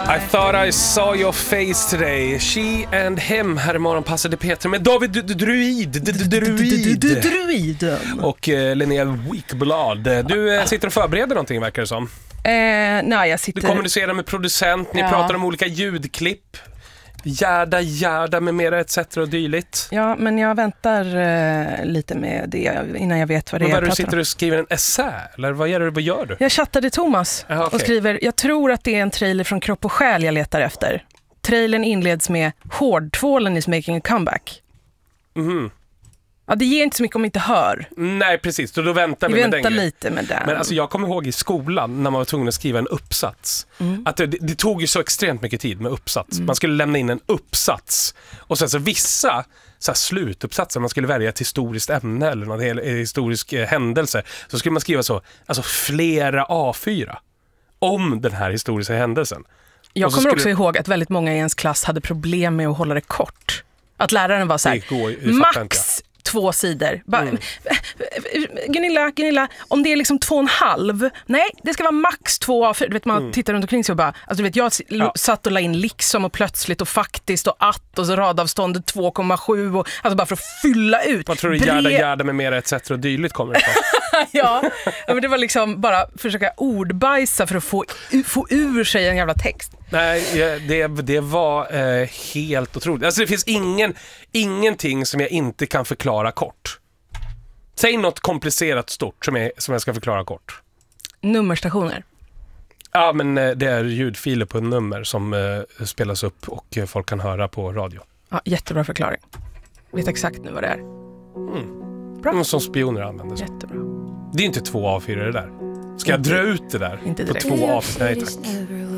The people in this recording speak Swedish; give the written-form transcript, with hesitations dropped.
I thought I saw your face today. She and him här i morgonpassade Peter med David Druid och Linnea Wikblad. Du sitter och förbereder någonting, verkar det som. Nej, jag sitter... Du kommunicerar med producent, ni pratar om olika ljudklipp. Gärda med mera etc. och dylikt. Ja, men jag väntar lite med det innan jag vet vad det är. Men du sitter och skriver en essä? Eller vad gör du? Jag chattade Thomas och skriver, jag tror att det är en trailer från Kropp och själ jag letar efter. Trailern inleds med Hårdtvålen is making a comeback. Mhm. Ja, det ger inte så mycket om man inte hör. Nej, precis. Då väntar vi med den. Lite med den. Men alltså, jag kommer ihåg i skolan när man var tvungen att skriva en uppsats. Att det tog ju så extremt mycket tid med uppsats. Man skulle lämna in en uppsats. Och sen så vissa så här slutuppsatser, man skulle välja ett historiskt ämne eller någon historisk händelse. Så skulle man skriva så, alltså flera A4 om den här historiska händelsen. Jag kommer också ihåg att väldigt många i ens klass hade problem med att hålla det kort. Att läraren var så här, max 2 sidor. Gunilla, om det är liksom 2,5, nej, det ska vara max 2. Du vet, man tittar runt omkring sig och bara, alltså du vet, jag satt och la in liksom och plötsligt och faktiskt och att och så radavståndet 2,7 och alltså bara för att fylla ut. Vad tror du gärda med mera etc. och dylikt kommer det på? Ja, men det var liksom bara försöka ordbajsa för att få ur sig en jävla text. Nej, det var helt otroligt. Alltså det finns ingenting som jag inte kan förklara kort. Säg något komplicerat stort som jag ska förklara kort. Nummerstationer. Ja, men det är ljudfiler på en nummer som spelas upp och folk kan höra på radio. Ja, jättebra förklaring. Vet exakt nu vad det är. Bra. Som spioner använder så. Jättebra. Det är inte 2 A4 det där. Ska jag dra ut det där? Inte på direkt. 2 A4? Nej, tack.